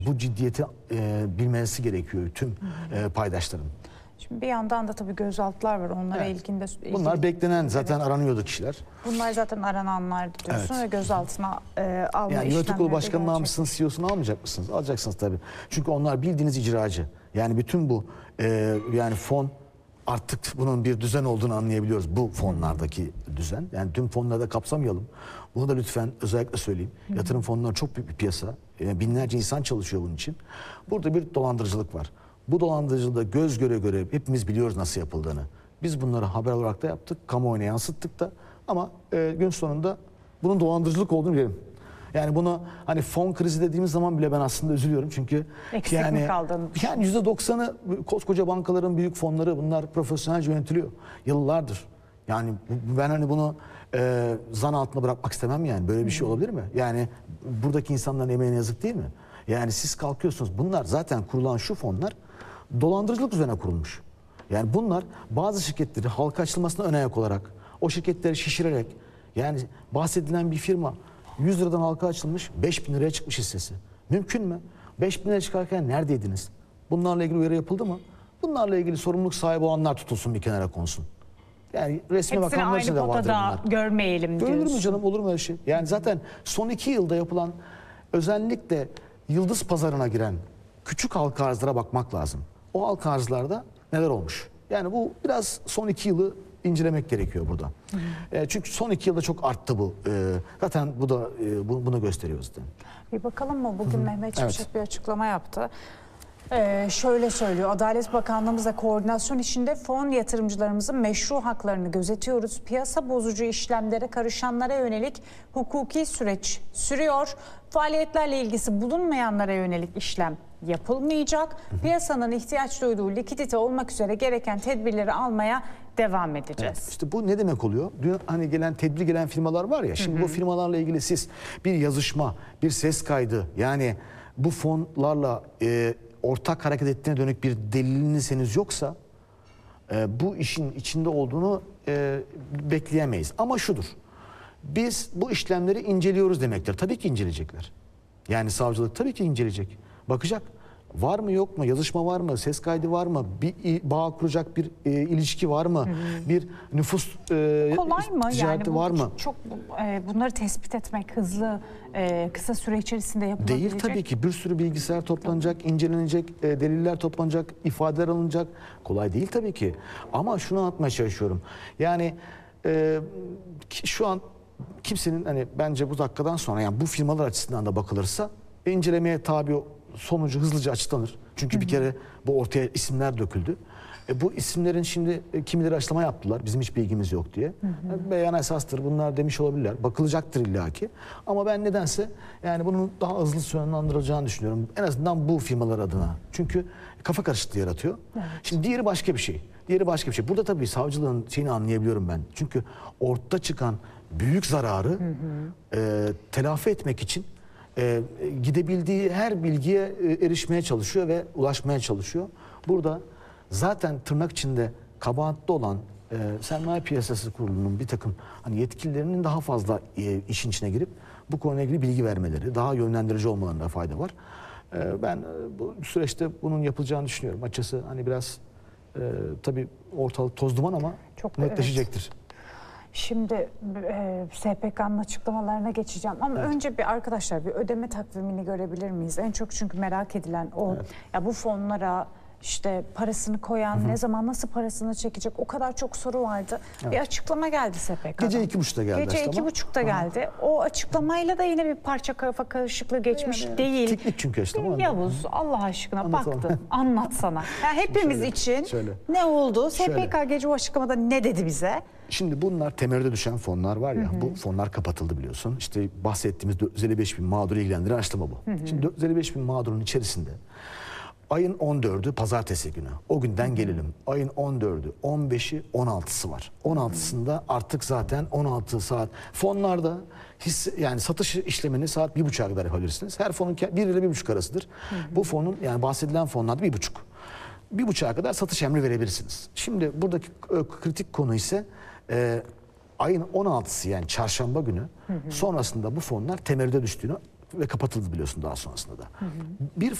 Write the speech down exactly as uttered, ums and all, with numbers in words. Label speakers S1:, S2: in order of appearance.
S1: Bu ciddiyeti e, bilmesi gerekiyor tüm e, paydaşların.
S2: Şimdi bir yandan da tabii gözaltılar var. Onlara
S1: Evet.
S2: ilginde ilgili
S1: Bunlar beklenen, zaten aranıyordu kişiler.
S2: Bunlar zaten arananlardı diyorsun
S1: Evet.
S2: ve gözaltına e, alma
S1: Yani yönetim kurulu başkanını
S2: gerçek.
S1: almışsınız, C E O'sunu almayacak mısınız? Alacaksınız tabii. Çünkü onlar bildiğiniz icracı. Yani bütün bu e, yani fon, artık bunun bir düzen olduğunu anlayabiliyoruz. Bu fonlardaki düzen. Yani tüm fonları da kapsamayalım. Bunu da lütfen özellikle söyleyeyim. Hı. Yatırım fonları çok büyük bir piyasa. Yani binlerce insan çalışıyor bunun için. Burada bir dolandırıcılık var. Bu dolandırıcılığı göz göre göre hepimiz biliyoruz nasıl yapıldığını. Biz bunları haber olarak da yaptık. Kamuoyuna yansıttık da. Ama e, gün sonunda bunun dolandırıcılık olduğunu bilelim. Yani bunu hani fon krizi dediğimiz zaman bile ben aslında üzülüyorum. Çünkü
S2: eksik
S1: yani,
S2: mi kaldığını
S1: yani yüzde doksanı koskoca bankaların büyük fonları, bunlar profesyonelce yönetiliyor. Yıllardır. Yani ben hani bunu e, zan altında bırakmak istemem yani. Böyle bir şey olabilir mi? Yani buradaki insanların emeğine yazık değil mi? Yani siz kalkıyorsunuz. Bunlar zaten kurulan şu fonlar dolandırıcılık üzerine kurulmuş. Yani bunlar bazı şirketleri halka açılmasına ön ayak olarak, o şirketleri şişirerek, yani bahsedilen bir firma yüz liradan halka açılmış, beş bin liraya çıkmış hissesi. Mümkün mü? beş bin liraya çıkarken neredeydiniz? Bunlarla ilgili uyarı yapıldı mı? Bunlarla ilgili sorumluluk sahibi olanlar tutulsun, bir kenara konsun. Yani resmi makamlar için de vardır bunlar.
S2: Görmeyelim diyorsun.
S1: Görülür mü canım, olur mu öyle şey? Yani zaten son iki yılda yapılan, özellikle yıldız pazarına giren küçük halka arzlara bakmak lazım. O halka arzlarda neler olmuş? Yani bu biraz son iki yılı incelemek gerekiyor burada. Hı hı. E, çünkü son iki yılda çok arttı bu. E, zaten bu da e, bu, bunu gösteriyor zaten.
S2: Bir bakalım mı? Bugün hı hı. Mehmet Şimşek
S1: Evet.
S2: bir açıklama yaptı. Ee, şöyle söylüyor. Adalet Bakanlığımızla koordinasyon içinde fon yatırımcılarımızın meşru haklarını gözetiyoruz. Piyasa bozucu işlemlere karışanlara yönelik hukuki süreç sürüyor. Faaliyetlerle ilgisi bulunmayanlara yönelik işlem yapılmayacak. Piyasanın ihtiyaç duyduğu likidite olmak üzere gereken tedbirleri almaya devam edeceğiz.
S1: Evet, işte bu ne demek oluyor? Dün hani gelen tedbir gelen firmalar var ya. Şimdi hı hı. bu firmalarla ilgili siz bir yazışma, bir ses kaydı, yani bu fonlarla e, ortak hareket ettiğine dönük bir deliliniz henüz yoksa e, bu işin içinde olduğunu e, bekleyemeyiz. Ama şudur. Biz bu işlemleri inceliyoruz demektir. Tabii ki inceleyecekler. Yani savcılık tabii ki inceleyecek. Bakacak. Var mı yok mu? Yazışma var mı? Ses kaydı var mı? Bir bağ kuracak bir e, ilişki var mı? Hı hı. Bir nüfus e,
S2: kolay mı?
S1: ticareti
S2: Yani
S1: var mı?
S2: Çok e, bunları tespit etmek hızlı, e, kısa süre içerisinde yapılabilecek.
S1: Değil tabii ki. Bir sürü bilgisayar toplanacak, incelenecek, e, deliller toplanacak, ifadeler alınacak. Kolay değil tabii ki. Ama şunu anlatmaya çalışıyorum. Yani e, şu an kimsenin, hani bence bu dakikadan sonra, yani bu firmalar açısından da bakılırsa incelemeye tabi, sonucu hızlıca açıklanır. Çünkü hı hı. bir kere bu ortaya isimler döküldü. E, bu isimlerin şimdi e, kimileri açıklama yaptılar. Bizim hiç bilgimiz yok diye. Hı hı. E, beyan esastır bunlar demiş olabilirler. Bakılacaktır illaki. Ama ben nedense yani bunun daha hızlı sonlandırılacağını düşünüyorum. En azından bu firmalar adına. Çünkü kafa karışıklığı yaratıyor. Evet. Şimdi diğeri başka bir şey. Diğeri başka bir şey. Burada tabii savcılığın şeyini anlayabiliyorum ben. Çünkü ortada çıkan büyük zararı hı hı. E, telafi etmek için e, gidebildiği her bilgiye e, erişmeye çalışıyor ve ulaşmaya çalışıyor. Burada zaten tırnak içinde kabahatli olan e, Sermaye Piyasası Kurulu'nun bir takım hani yetkililerinin daha fazla e, işin içine girip bu konuyla ilgili bilgi vermeleri, daha yönlendirici olmalarında fayda var. E, ben e, bu süreçte bunun yapılacağını düşünüyorum. Açıkçası hani biraz e, tabii ortalık toz duman ama çok netleşecektir. Evet.
S2: Şimdi e, S P K'nın açıklamalarına geçeceğim ama evet. önce bir arkadaşlar bir ödeme takvimini görebilir miyiz? En çok çünkü merak edilen o. Evet. Ya bu fonlara işte parasını koyan, hı hı. ne zaman nasıl parasını çekecek, o kadar çok soru vardı. Evet. Bir açıklama geldi S P K'dan.
S1: Gece iki buçukta geldi.
S2: Gece iki buçukta geldi. O açıklamayla da yine bir parça kafa karışıklığı geçmiş yani, değil.
S1: Teknik çünkü açıklama.
S2: Yavuz Allah aşkına baktı, anlatsana. Yani hepimiz şöyle, için şöyle. ne oldu? S P K şöyle. Gece o açıklamada ne dedi bize?
S1: Şimdi bunlar temelde düşen fonlar var ya, hı hı. bu fonlar kapatıldı biliyorsun. İşte bahsettiğimiz dört yüz elli beş bin mağduru ilgilendiren açıklama bu. Hı hı. Şimdi dört yüz elli beş bin mağdurun içerisinde ayın on dördü pazartesi günü. O günden hı hı. gelelim. Ayın on dördü, on beşi, on altısı var. on altısında artık zaten on altı saat fonlarda hisse, yani satış işlemini saat bir buçuğa kadar yapabilirsiniz. Her fonun bir ile bir buçuk arasıdır. Hı hı. Bu fonun, yani bahsedilen fonlarda bir buçuk. Bir buçuğa kadar satış emri verebilirsiniz. Şimdi buradaki kritik konu ise e, ayın on altısı yani çarşamba günü hı hı. sonrasında bu fonlar temelde düştüğünü ve kapatıldı biliyorsun daha sonrasında da. Bir